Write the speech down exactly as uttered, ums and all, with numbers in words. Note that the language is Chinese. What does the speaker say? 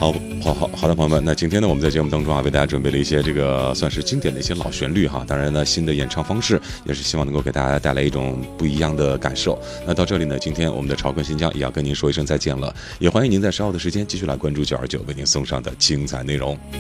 好好好好的朋友们，那今天呢，我们在节目当中啊，为大家准备了一些这个算是经典的一些老旋律哈。当然呢，新的演唱方式也是希望能够给大家带来一种不一样的感受。那到这里呢，今天我们的潮坤新疆也要跟您说一声再见了，也欢迎您在稍后的时间继续来关注九二九为您送上的精彩内容。